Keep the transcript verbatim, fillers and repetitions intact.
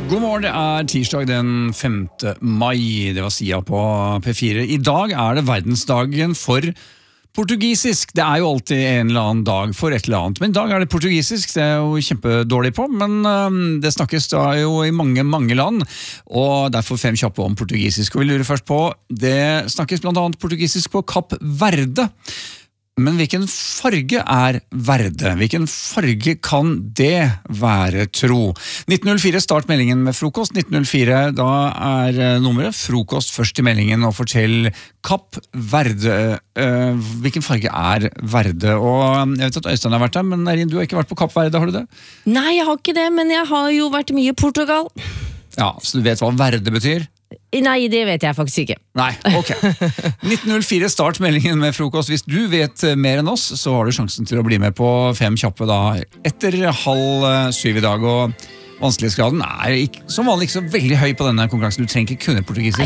God morgen, det er tirsdag den femte mai, det var Sia på P fire. I dag er det verdensdagen for portugisisk. Det er jo alltid en eller annen dag for et eller annet, men i dag er det portugisisk, det er jo kjempedårlig på, men um, det snakkes da jo i mange, mange land, og derfor fem kjappe om portugisisk. Og vi lurer først på, det snakkes blant annet portugisisk på Kapp Verde. Men hvilken farge er Verde? Hvilken farge kan det være, tro? nitten null fire, start meldingen med frokost. nitten null fire, da er nummeret frokost først i meldingen, og fortell Kapp Verde. Uh, hvilken farge er Verde? Og jeg vet at Øystein har vært der, men Erin, du har ikke vært på Kapp Verde, har du det? Nei, jeg har ikke det, men jeg har jo vært mye i Portugal. Ja, så du vet hva Verde betyr? Nei, det vet jeg faktisk ikke. Nei, ok. nitten null fire, start meldingen med frokost. Hvis du vet mer enn oss, så har du sjansen til å bli med på fem kjappe da, etter halv syv i dag. Og vanskelighetsgraden er ikke, som vanlig ikke så veldig høy på denne konkurransen. Du trenger ikke kunne portugisisk.